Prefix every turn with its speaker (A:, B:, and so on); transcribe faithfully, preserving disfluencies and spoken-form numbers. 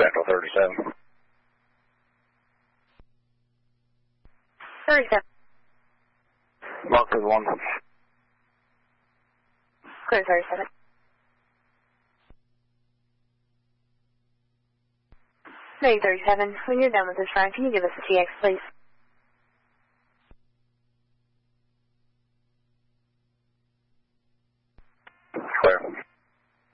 A: Central thirty-seven.
B: thirty-seven.
A: Mark for the one.
B: Clear thirty-seven. Ready thirty-seven. When you're done with this ride, can you give us a T X, please?